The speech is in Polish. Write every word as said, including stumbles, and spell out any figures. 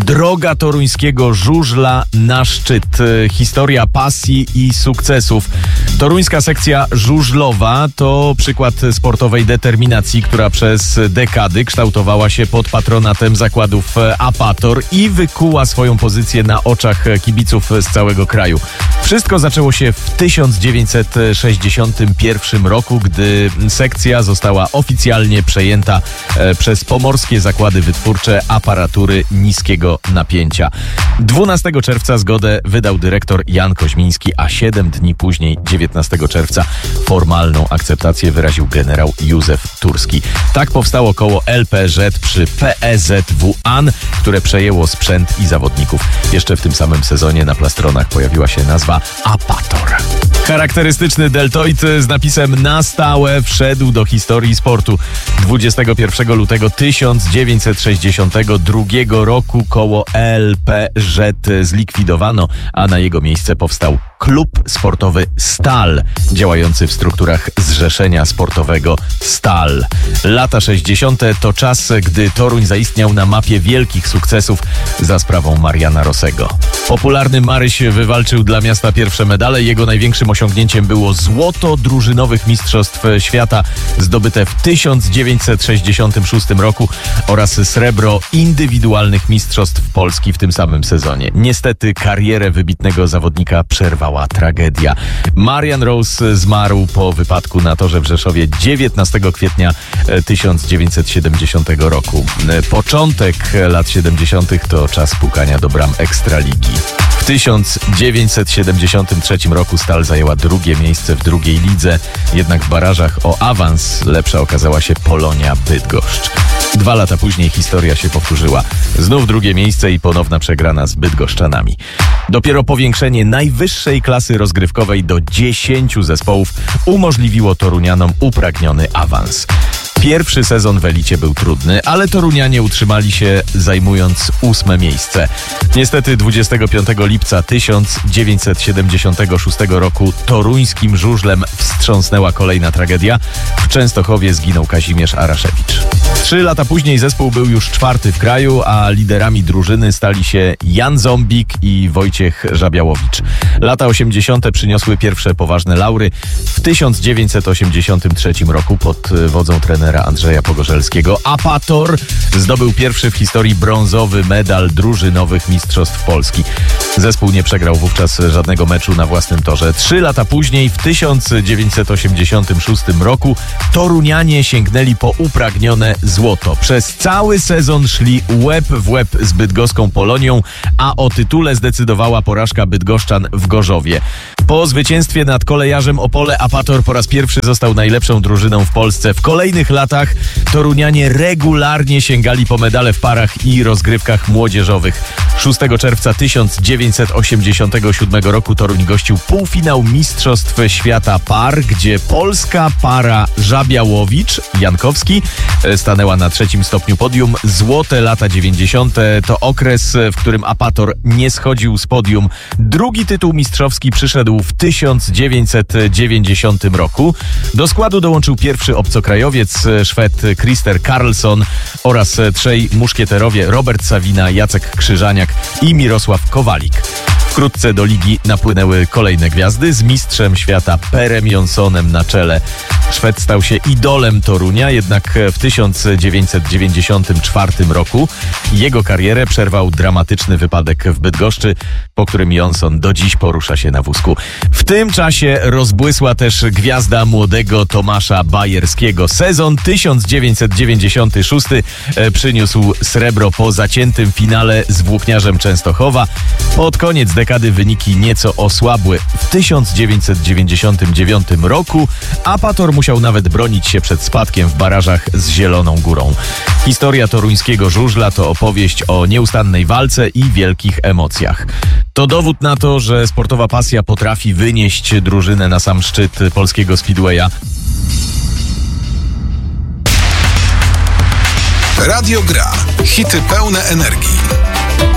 Droga toruńskiego żużla na szczyt. Historia pasji i sukcesów. Toruńska sekcja żużlowa to przykład sportowej determinacji, która przez dekady kształtowała się pod patronatem zakładów Apator i wykuła swoją pozycję na oczach kibiców z całego kraju. Wszystko zaczęło się w tysiąc dziewięćset sześćdziesiątym pierwszym roku, gdy sekcja została oficjalnie przejęta przez pomorskie zakłady wytwórcze aparatury niskiego napięcia. dwunastego czerwca zgodę wydał dyrektor Jan Koźmiński, a siedem dni później, dziewiętnastego czerwca, formalną akceptację wyraził generał Józef Turski. Tak powstało koło L P Z przy P E Z W A N, które przejęło sprzęt i zawodników. Jeszcze w tym samym sezonie na plastronach pojawiła się nazwa Apator. Charakterystyczny deltoid z napisem na stałe wszedł do historii sportu. dwudziestego pierwszego lutego tysiąc dziewięćset sześćdziesiątego drugiego roku koło L P Z zlikwidowano, a na jego miejsce powstał klub sportowy Stal, działający w strukturach Zrzeszenia Sportowego Stal. Lata sześćdziesiąte to czas, gdy Toruń zaistniał na mapie wielkich sukcesów za sprawą Mariana Rossego. Popularny Maryś wywalczył dla miasta pierwsze medale. Jego największym osiągnięciem było złoto drużynowych mistrzostw świata zdobyte w tysiąc dziewięćset sześćdziesiątym szóstym roku oraz srebro indywidualnych mistrzostw Polski w tym samym sezonie. Niestety karierę wybitnego zawodnika przerwała tragedia. Marian Rose zmarł po wypadku na torze w Rzeszowie dziewiętnastego kwietnia tysiąc dziewięćset siedemdziesiątego roku. Początek lat siedemdziesiątych to czas pukania do bram Ekstraligi. W tysiąc dziewięćset siedemdziesiątym trzecim roku Stal zajęła drugie miejsce w drugiej lidze, jednak w barażach o awans lepsza okazała się Polonia Bydgoszcz. Dwa lata później historia się powtórzyła. Znów drugie miejsce i ponowna przegrana z bydgoszczanami. Dopiero powiększenie najwyższej klasy rozgrywkowej do dziesięciu zespołów umożliwiło Torunianom upragniony awans. Pierwszy sezon w elicie był trudny, ale Torunianie utrzymali się, zajmując ósme miejsce. Niestety dwudziestego piątego lipca tysiąc dziewięćset siedemdziesiątego szóstego roku toruńskim żużlem wstrząsnęła kolejna tragedia. W Częstochowie zginął Kazimierz Araszewicz. Trzy lata później zespół był już czwarty w kraju, a liderami drużyny stali się Jan Zombik i Wojciech Żabiałowicz. Lata osiemdziesiąte przyniosły pierwsze poważne laury. W tysiąc dziewięćset osiemdziesiątym trzecim roku pod wodzą trenera Andrzeja Pogorzelskiego Apator zdobył pierwszy w historii brązowy medal drużynowych mistrzostw Polski. Zespół nie przegrał wówczas żadnego meczu na własnym torze. Trzy lata później, w tysiąc dziewięćset osiemdziesiątym szóstym roku, Torunianie sięgnęli po upragnione złoto. Przez cały sezon szli łeb w łeb z bydgoską Polonią, a o tytule zdecydowała porażka bydgoszczan w Gorzowie. Po zwycięstwie nad Kolejarzem Opole Apator po raz pierwszy został najlepszą drużyną w Polsce. W kolejnych latach Torunianie regularnie sięgali po medale w parach i rozgrywkach młodzieżowych. szóstego czerwca tysiąc dziewięćset osiemdziesiątego siódmego roku Toruń gościł półfinał Mistrzostw Świata Par, gdzie polska para Żabiałowicz-Jankowski stanęła na trzecim stopniu podium. Złote lata dziewięćdziesiąte to okres, w którym Apator nie schodził z podium. Drugi tytuł mistrzowski przyszedł w tysiąc dziewięćset dziewięćdziesiątym roku. Do składu dołączył pierwszy obcokrajowiec, Szwed Christer Karlsson oraz trzej muszkieterowie Robert Sawina, Jacek Krzyżaniak i Mirosław Kowalik. Wkrótce do ligi napłynęły kolejne gwiazdy z mistrzem świata Perem Jonsonem na czele. Szwed stał się idolem Torunia, jednak w tysiąc dziewięćset dziewięćdziesiątym czwartym roku jego karierę przerwał dramatyczny wypadek w Bydgoszczy, po którym Jonson do dziś porusza się na wózku. W tym czasie rozbłysła też gwiazda młodego Tomasza Bajerskiego. Sezon tysiąc dziewięćset dziewięćdziesiąty szósty przyniósł srebro po zaciętym finale z Włókniarzem Częstochowa. Pod koniec dekady wyniki nieco osłabły. W tysiąc dziewięćset dziewięćdziesiątym dziewiątym roku Apator musiał nawet bronić się przed spadkiem w barażach z Zieloną Górą. Historia toruńskiego żużla to opowieść o nieustannej walce i wielkich emocjach. To dowód na to, że sportowa pasja potrafi wynieść drużynę na sam szczyt polskiego speedwaya. Radio Gra. Hity pełne energii.